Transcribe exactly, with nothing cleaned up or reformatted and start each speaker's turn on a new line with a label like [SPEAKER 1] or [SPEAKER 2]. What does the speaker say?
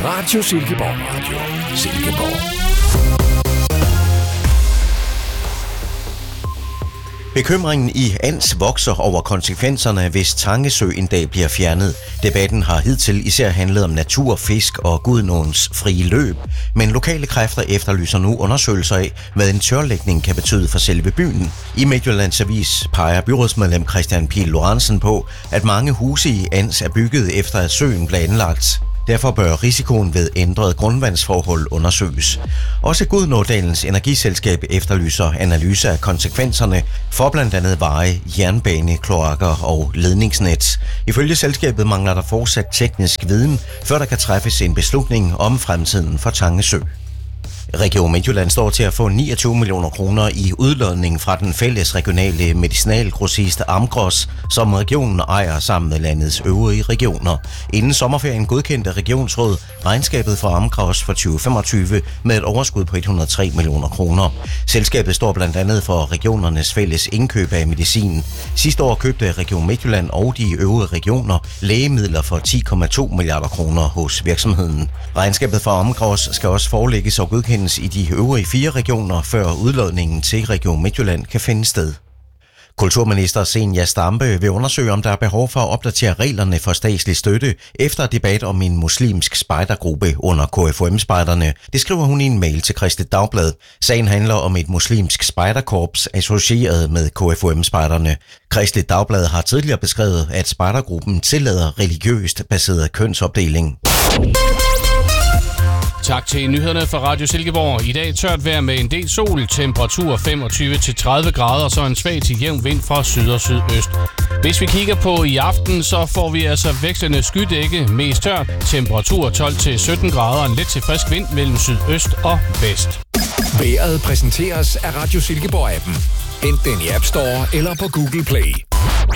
[SPEAKER 1] Radio Silkeborg. Radio Silkeborg.
[SPEAKER 2] Bekymringen i Ans vokser over konsekvenserne, hvis Tangesø en dag bliver fjernet. Debatten har hidtil især handlet om natur, fisk og Gudnåens frie løb, men lokale kræfter efterlyser nu undersøgelser af, hvad en tørlægning kan betyde for selve byen. I Midtjyllands Avis peger byrådsmedlem Christian Pihl Lorentzen på, at mange huse i Ans er bygget efter at søen blev anlagt. Derfor bør risikoen ved ændret grundvandsforhold undersøges. Også Gudnådalens energiselskab efterlyser analyser af konsekvenserne for blandt andet veje, jernbane, kloakker og ledningsnet. Ifølge selskabet mangler der fortsat teknisk viden, før der kan træffes en beslutning om fremtiden for Tangesø. Region Midtjylland står til at få niogtyve millioner kroner i udlodning fra den fælles regionale medicinalgrossist Amgros, som regionen ejer sammen med landets øvrige regioner. Inden sommerferien godkendte regionsråd regnskabet for Amgros for tyve femogtyve med et overskud på et hundrede og tre millioner kroner. Selskabet står blandt andet for regionernes fælles indkøb af medicin. Sidste år købte Region Midtjylland og de øvrige regioner lægemidler for ti komma to milliarder kroner hos virksomheden. Regnskabet for Amgros skal også forelægges og godkendes i de øvrige fire regioner, før udlodningen til Region Midtjylland kan finde sted. Kulturminister Zenia Stampe vil undersøge, om der er behov for at opdatere reglerne for statslig støtte efter debat om en muslimsk spejdergruppe under K F U M-spejderne. Det skriver hun i en mail til Kristeligt Dagblad. Sagen handler om et muslimsk spejderkorps associeret med K F U M-spejderne. Kristeligt Dagblad har tidligere beskrevet, at spejdergruppen tillader religiøst baseret kønsopdeling.
[SPEAKER 3] Tak til nyhederne fra Radio Silkeborg. I dag tørt vejr med en del sol, temperatur femogtyve til tredive grader, så en svag til jævn vind fra syd og sydøst. Hvis vi kigger på i aften, så får vi altså vekslende skydække, mest tørt, temperatur tolv til sytten grader, en let til frisk vind mellem sydøst og vest.
[SPEAKER 1] Vejret præsenteres af Radio Silkeborg-appen. Hent den i App Store eller på Google Play.